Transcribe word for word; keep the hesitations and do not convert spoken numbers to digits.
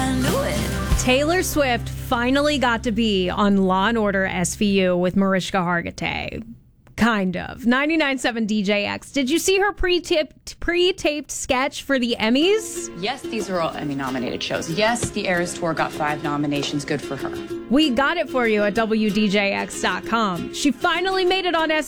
I knew it. Taylor Swift finally got to be on Law and Order S V U with Mariska Hargitay. Kind of. ninety-nine point seven D J X. Did you see her pre-taped, pre-taped sketch for the Emmys? Yes, these are all Emmy-nominated shows. Yes, the Eras Tour got five nominations. Good for her. We got it for you at W D J X dot com. She finally made it on S V U.